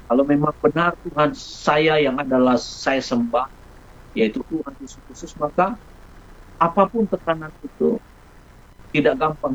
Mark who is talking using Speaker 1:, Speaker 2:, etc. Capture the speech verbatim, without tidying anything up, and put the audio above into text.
Speaker 1: Kalau memang benar Tuhan saya yang adalah saya sembah, yaitu Tuhan Yesus Kristus, maka apapun tekanan itu tidak gampang